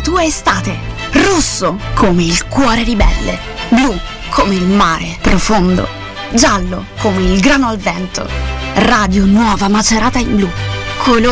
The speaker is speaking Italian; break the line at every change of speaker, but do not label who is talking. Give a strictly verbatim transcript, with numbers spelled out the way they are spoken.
tua estate. Rosso come il cuore ribelle. Blu come il mare profondo. Giallo come il grano al vento. Radio Nuova Macerata in blu. Colore